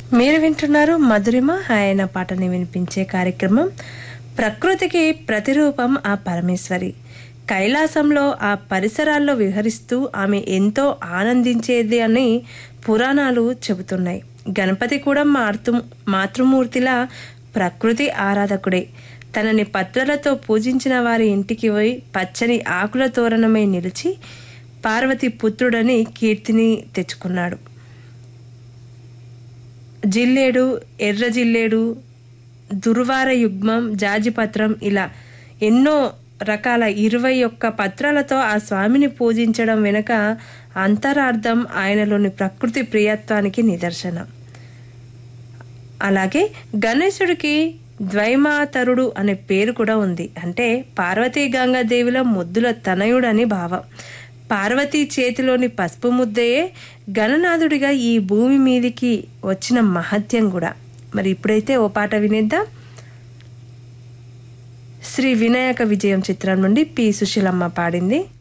మీరు వింటున్నారు మధురిమ ఆయన పాటని వినిపించే కార్యక్రమం. ప్రకృతికి ప్రతిరూపం ఆ పరమేశ్వరి. కైలాసంలో ఆ పరిసరాల్లో విహరిస్తూ ఆమె ఎంతో ఆనందించేది అని పురాణాలు చెబుతున్నాయి. గణపతి కూడా మాతృమూర్తిలా ప్రకృతి ఆరాధకుడే. తనని పత్రులతో పూజించిన వారి ఇంటికి పోయి పచ్చని ఆకుల తోరణమై నిలిచి పార్వతి పుత్రుడని కీర్తిని తెచ్చుకున్నాడు. జిల్లేడు, ఎర్ర జిల్లేడు, దుర్వార యుగ్మం, జాజిపత్రం ఇలా ఎన్నో రకాల 21 పత్రాలతో ఆ స్వామిని పూజించడం వెనుక అంతరార్థం ఆయనలోని ప్రకృతి ప్రియత్వానికి నిదర్శనం. అలాగే గణేశుడికి ద్వైమాతరుడు అనే పేరు కూడా ఉంది. అంటే పార్వతీ గంగాదేవిల ముద్దుల తనయుడని భావం. పార్వతీ చేతిలోని పసుపు ముద్దయే గణనాథుడిగా ఈ భూమి మీదికి వచ్చిన మహత్యం కూడా. మరి ఇప్పుడైతే ఓ పాట వినేద్దాం. శ్రీ వినాయక విజయం చిత్రం నుండి పి సుశీలమ్మ పాడింది.